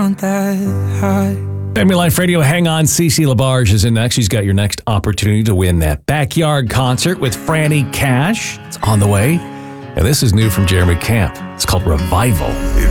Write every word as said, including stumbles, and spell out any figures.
count that high. Family Life Radio, hang on. Cece Labarge is in next. She's got your next opportunity to win that backyard concert with Franny Cash. It's on the way. And this is new from Jeremy Camp. It's called Revival. If